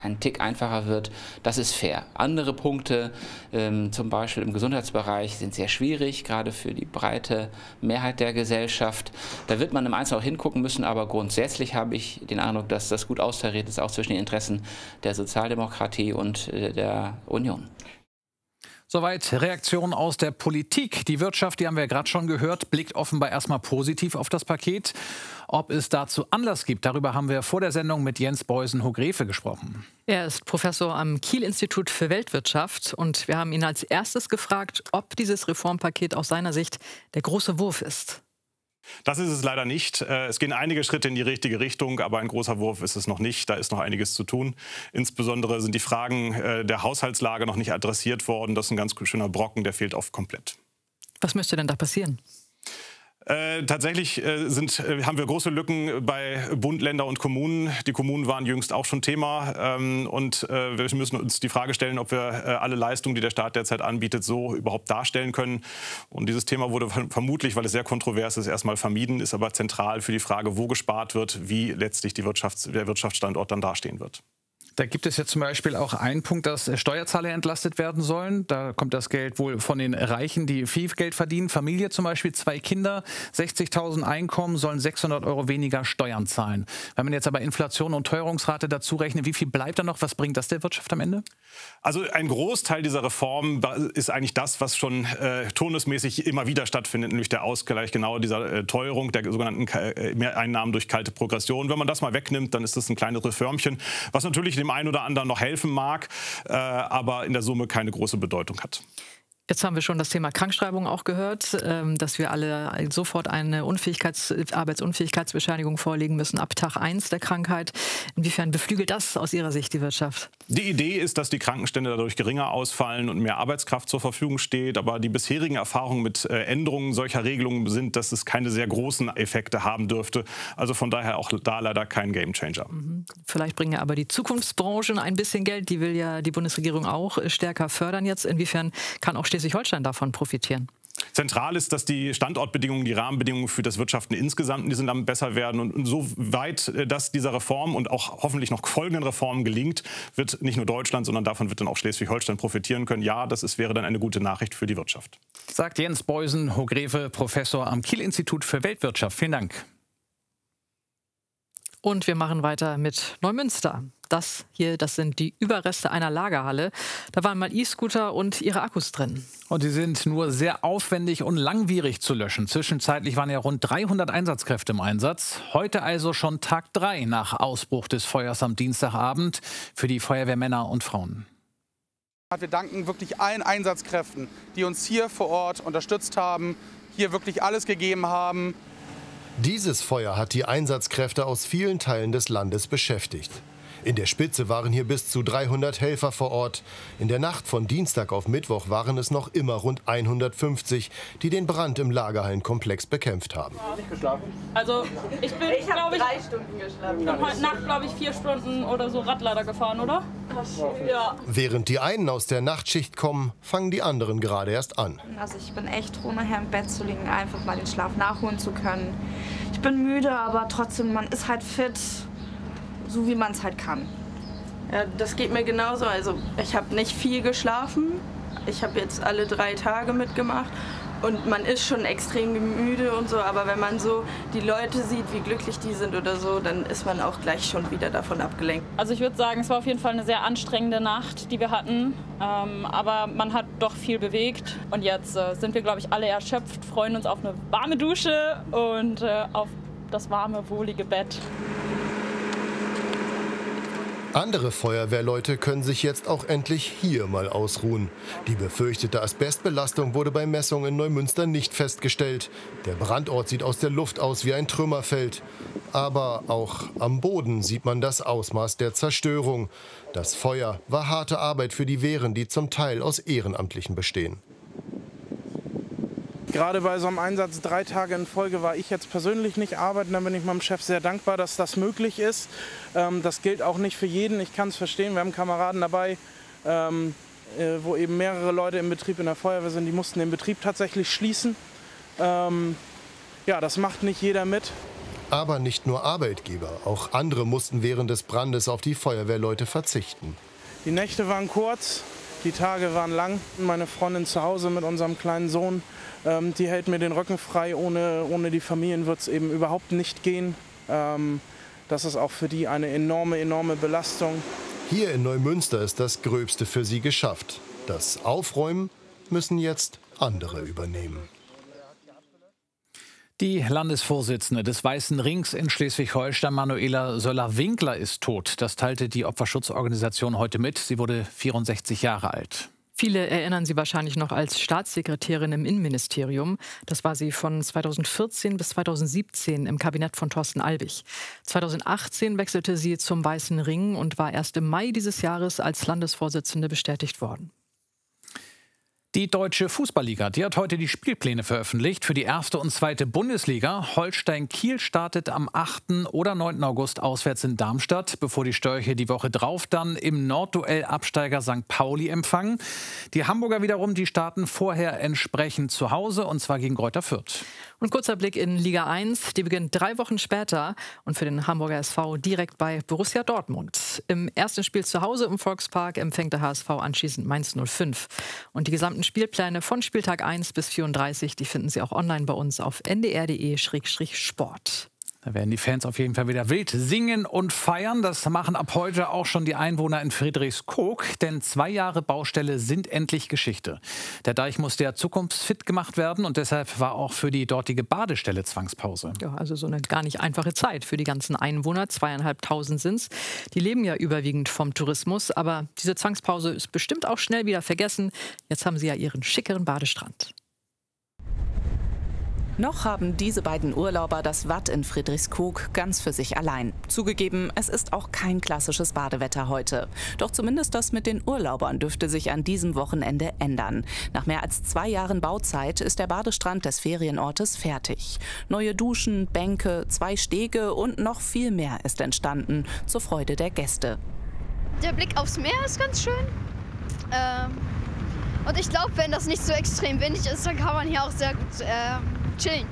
ein Tick einfacher wird, das ist fair. Andere Punkte, zum Beispiel im Gesundheitsbereich, sind sehr schwierig, gerade für die breite Mehrheit der Gesellschaft. Da wird man im Einzelnen auch hingucken müssen, aber grundsätzlich habe ich den Eindruck, dass das gut austariert ist, auch zwischen den Interessen der Sozialdemokratie und der Union. Soweit Reaktionen aus der Politik. Die Wirtschaft, die haben wir ja gerade schon gehört, blickt offenbar erstmal positiv auf das Paket. Ob es dazu Anlass gibt, darüber haben wir vor der Sendung mit Jens Beusen-Hogrefe gesprochen. Er ist Professor am Kiel-Institut für Weltwirtschaft und wir haben ihn als erstes gefragt, ob dieses Reformpaket aus seiner Sicht der große Wurf ist. Das ist es leider nicht. Es gehen einige Schritte in die richtige Richtung, aber ein großer Wurf ist es noch nicht. Da ist noch einiges zu tun. Insbesondere sind die Fragen der Haushaltslage noch nicht adressiert worden. Das ist ein ganz schöner Brocken, der fehlt oft komplett. Was müsste denn da passieren? Tatsächlich haben wir große Lücken bei Bund, Länder und Kommunen. Die Kommunen waren jüngst auch schon Thema. Wir müssen uns die Frage stellen, ob wir alle Leistungen, die der Staat derzeit anbietet, so überhaupt darstellen können. Und dieses Thema wurde vermutlich, weil es sehr kontrovers ist, erstmal vermieden, ist aber zentral für die Frage, wo gespart wird, wie letztlich der Wirtschaftsstandort dann dastehen wird. Da gibt es jetzt zum Beispiel auch einen Punkt, dass Steuerzahler entlastet werden sollen. Da kommt das Geld wohl von den Reichen, die viel Geld verdienen. Familie zum Beispiel, 2 Kinder, 60.000 Einkommen, sollen 600 € weniger Steuern zahlen. Wenn man jetzt aber Inflation und Teuerungsrate dazu rechnet, wie viel bleibt da noch? Was bringt das der Wirtschaft am Ende? Also ein Großteil dieser Reform ist eigentlich das, was schon turnusmäßig immer wieder stattfindet, nämlich der Ausgleich genau dieser Teuerung, der sogenannten Mehreinnahmen durch kalte Progression. Wenn man das mal wegnimmt, dann ist das ein kleines Reformchen, was natürlich dem einen oder anderen noch helfen mag, aber in der Summe keine große Bedeutung hat. Jetzt haben wir schon das Thema Krankschreibung auch gehört, dass wir alle sofort eine Arbeitsunfähigkeitsbescheinigung vorlegen müssen ab Tag 1 der Krankheit. Inwiefern beflügelt das aus Ihrer Sicht die Wirtschaft? Die Idee ist, dass die Krankenstände dadurch geringer ausfallen und mehr Arbeitskraft zur Verfügung steht. Aber die bisherigen Erfahrungen mit Änderungen solcher Regelungen sind, dass es keine sehr großen Effekte haben dürfte. Also von daher auch da leider kein Gamechanger. Vielleicht bringen ja aber die Zukunftsbranchen ein bisschen Geld. Die will ja die Bundesregierung auch stärker fördern jetzt. Inwiefern kann auch Schleswig-Holstein davon profitieren? Zentral ist, dass die Standortbedingungen, die Rahmenbedingungen für das Wirtschaften insgesamt in diesem Land besser werden. Und soweit das dieser Reform und auch hoffentlich noch folgenden Reformen gelingt, wird nicht nur Deutschland, sondern davon wird dann auch Schleswig-Holstein profitieren können. Ja, wäre dann eine gute Nachricht für die Wirtschaft. Sagt Jens Beusen-Hogrefe, Professor am Kiel-Institut für Weltwirtschaft. Vielen Dank. Und wir machen weiter mit Neumünster. Das sind die Überreste einer Lagerhalle. Da waren mal E-Scooter und ihre Akkus drin. Und die sind nur sehr aufwendig und langwierig zu löschen. Zwischenzeitlich waren ja rund 300 Einsatzkräfte im Einsatz. Heute also schon Tag 3 nach Ausbruch des Feuers am Dienstagabend für die Feuerwehrmänner und Frauen. Wir danken wirklich allen Einsatzkräften, die uns hier vor Ort unterstützt haben, hier wirklich alles gegeben haben. Dieses Feuer hat die Einsatzkräfte aus vielen Teilen des Landes beschäftigt. In der Spitze waren hier bis zu 300 Helfer vor Ort. In der Nacht von Dienstag auf Mittwoch waren es noch immer rund 150, die den Brand im Lagerhallenkomplex bekämpft haben. Nicht geschlafen? Also ich habe 3 Stunden geschlafen. Ich bin heute Nacht, glaube ich, 4 Stunden oder so Radlader gefahren, oder? Ja. Während die einen aus der Nachtschicht kommen, fangen die anderen gerade erst an. Also ich bin echt froh, nachher im Bett zu liegen, einfach mal den Schlaf nachholen zu können. Ich bin müde, aber trotzdem, man ist halt fit. So wie man es halt kann. Ja, das geht mir genauso. Also ich habe nicht viel geschlafen. Ich habe jetzt alle 3 Tage mitgemacht und man ist schon extrem müde und so. Aber wenn man so die Leute sieht, wie glücklich die sind oder so, dann ist man auch gleich schon wieder davon abgelenkt. Also ich würde sagen, es war auf jeden Fall eine sehr anstrengende Nacht, die wir hatten. Aber man hat doch viel bewegt. Und jetzt sind wir, glaube ich, alle erschöpft, freuen uns auf eine warme Dusche und auf das warme, wohlige Bett. Andere Feuerwehrleute können sich jetzt auch endlich hier mal ausruhen. Die befürchtete Asbestbelastung wurde bei Messungen in Neumünster nicht festgestellt. Der Brandort sieht aus der Luft aus wie ein Trümmerfeld. Aber auch am Boden sieht man das Ausmaß der Zerstörung. Das Feuer war harte Arbeit für die Wehren, die zum Teil aus Ehrenamtlichen bestehen. Gerade bei so einem Einsatz 3 Tage in Folge war ich jetzt persönlich nicht arbeiten. Da bin ich meinem Chef sehr dankbar, dass das möglich ist. Das gilt auch nicht für jeden. Ich kann es verstehen. Wir haben Kameraden dabei, wo eben mehrere Leute im Betrieb in der Feuerwehr sind. Die mussten den Betrieb tatsächlich schließen. Ja, das macht nicht jeder mit. Aber nicht nur Arbeitgeber, auch andere mussten während des Brandes auf die Feuerwehrleute verzichten. Die Nächte waren kurz, die Tage waren lang. Meine Freundin zu Hause mit unserem kleinen Sohn, die hält mir den Rücken frei. Ohne die Familien wird es eben überhaupt nicht gehen. Das ist auch für die eine enorme Belastung. Hier in Neumünster ist das Gröbste für sie geschafft. Das Aufräumen müssen jetzt andere übernehmen. Die Landesvorsitzende des Weißen Rings in Schleswig-Holstein, Manuela Söller-Winkler, ist tot. Das teilte die Opferschutzorganisation heute mit. Sie wurde 64 Jahre alt. Viele erinnern sie wahrscheinlich noch als Staatssekretärin im Innenministerium. Das war sie von 2014 bis 2017 im Kabinett von Thorsten Albig. 2018 wechselte sie zum Weißen Ring und war erst im Mai dieses Jahres als Landesvorsitzende bestätigt worden. Die Deutsche Fußballliga, die hat heute die Spielpläne veröffentlicht für die 1. und 2. Bundesliga. Holstein Kiel startet am 8. oder 9. August auswärts in Darmstadt, bevor die Störche die Woche drauf dann im Nordduell Absteiger St. Pauli empfangen. Die Hamburger wiederum, die starten vorher entsprechend zu Hause, und zwar gegen Greuther Fürth. Und kurzer Blick in Liga 1, die beginnt 3 Wochen später und für den Hamburger SV direkt bei Borussia Dortmund. Im ersten Spiel zu Hause im Volkspark empfängt der HSV anschließend Mainz 05. Und die gesamten Spielpläne von Spieltag 1 bis 34, die finden Sie auch online bei uns auf ndr.de/sport. Da werden die Fans auf jeden Fall wieder wild singen und feiern. Das machen ab heute auch schon die Einwohner in Friedrichskoog. Denn 2 Jahre Baustelle sind endlich Geschichte. Der Deich musste ja zukunftsfit gemacht werden und deshalb war auch für die dortige Badestelle Zwangspause. Ja, also so eine gar nicht einfache Zeit für die ganzen Einwohner. 2.500 sind's. Die leben ja überwiegend vom Tourismus. Aber diese Zwangspause ist bestimmt auch schnell wieder vergessen. Jetzt haben sie ja ihren schickeren Badestrand. Noch haben diese beiden Urlauber das Watt in Friedrichskoog ganz für sich allein. Zugegeben, es ist auch kein klassisches Badewetter heute. Doch zumindest das mit den Urlaubern dürfte sich an diesem Wochenende ändern. Nach mehr als 2 Jahren Bauzeit ist der Badestrand des Ferienortes fertig. Neue Duschen, Bänke, 2 Stege und noch viel mehr ist entstanden, zur Freude der Gäste. Der Blick aufs Meer ist ganz schön. Und ich glaube, wenn das nicht so extrem windig ist, dann kann man hier auch sehr gut chillen.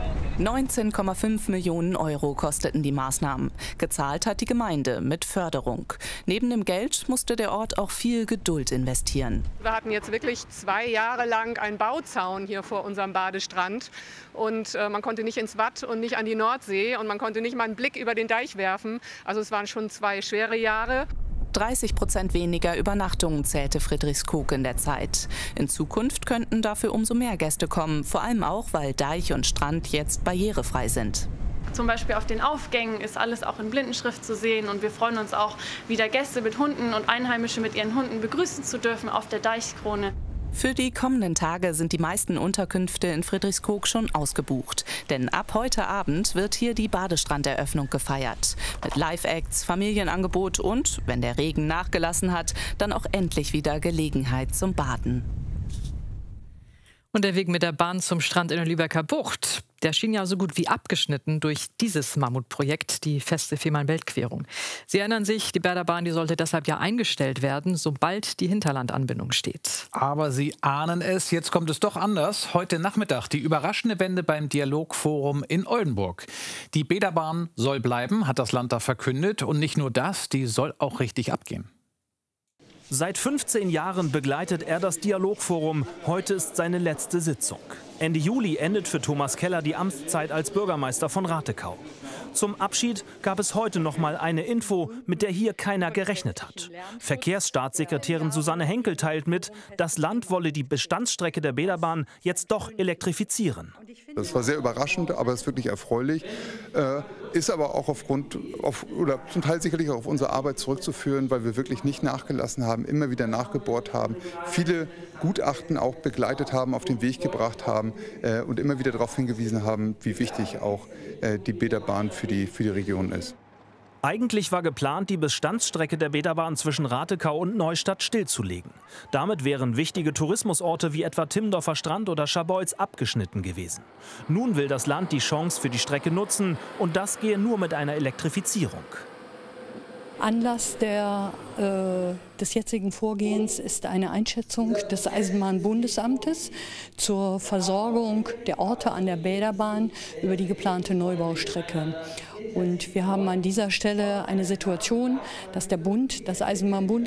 19,5 Millionen Euro kosteten die Maßnahmen. Gezahlt hat die Gemeinde mit Förderung. Neben dem Geld musste der Ort auch viel Geduld investieren. Wir hatten jetzt wirklich 2 Jahre lang einen Bauzaun hier vor unserem Badestrand. Und man konnte nicht ins Watt und nicht an die Nordsee. Und man konnte nicht mal einen Blick über den Deich werfen. Also es waren schon 2 schwere Jahre. 30% weniger Übernachtungen zählte Friedrichskoog in der Zeit. In Zukunft könnten dafür umso mehr Gäste kommen, vor allem auch, weil Deich und Strand jetzt barrierefrei sind. Zum Beispiel auf den Aufgängen ist alles auch in Blindenschrift zu sehen und wir freuen uns auch, wieder Gäste mit Hunden und Einheimische mit ihren Hunden begrüßen zu dürfen auf der Deichkrone. Für die kommenden Tage sind die meisten Unterkünfte in Friedrichskoog schon ausgebucht. Denn ab heute Abend wird hier die Badestranderöffnung gefeiert. Mit Live-Acts, Familienangebot und, wenn der Regen nachgelassen hat, dann auch endlich wieder Gelegenheit zum Baden. Und der Weg mit der Bahn zum Strand in der Lübecker Bucht, der schien ja so gut wie abgeschnitten durch dieses Mammutprojekt, die feste Fehmarn-Belt-Querung. Sie erinnern sich, die Berderbahn, die sollte deshalb ja eingestellt werden, sobald die Hinterlandanbindung steht. Aber Sie ahnen es, jetzt kommt es doch anders. Heute Nachmittag die überraschende Wende beim Dialogforum in Oldenburg. Die Bäderbahn soll bleiben, hat das Land da verkündet. Und nicht nur das, die soll auch richtig abgehen. Seit 15 Jahren begleitet er das Dialogforum. Heute ist seine letzte Sitzung. Ende Juli endet für Thomas Keller die Amtszeit als Bürgermeister von Ratekau. Zum Abschied gab es heute noch mal eine Info, mit der hier keiner gerechnet hat. Verkehrsstaatssekretärin Susanne Henkel teilt mit, das Land wolle die Bestandsstrecke der Bäderbahn jetzt doch elektrifizieren. Das war sehr überraschend, aber es ist wirklich erfreulich. Ist aber auch oder zum Teil sicherlich auch auf unsere Arbeit zurückzuführen, weil wir wirklich nicht nachgelassen haben, immer wieder nachgebohrt haben, viele Gutachten auch begleitet haben, auf den Weg gebracht haben und immer wieder darauf hingewiesen haben, wie wichtig auch die Bäderbahn für die Region ist. Eigentlich war geplant, die Bestandsstrecke der Bäderbahn zwischen Ratekau und Neustadt stillzulegen. Damit wären wichtige Tourismusorte wie etwa Timmendorfer Strand oder Scharbeutz abgeschnitten gewesen. Nun will das Land die Chance für die Strecke nutzen und das gehe nur mit einer Elektrifizierung. Anlass des jetzigen Vorgehens ist eine Einschätzung des Eisenbahnbundesamtes zur Versorgung der Orte an der Bäderbahn über die geplante Neubaustrecke. Und wir haben an dieser Stelle eine Situation, dass der Bund, das Eisenbahnbundesamt,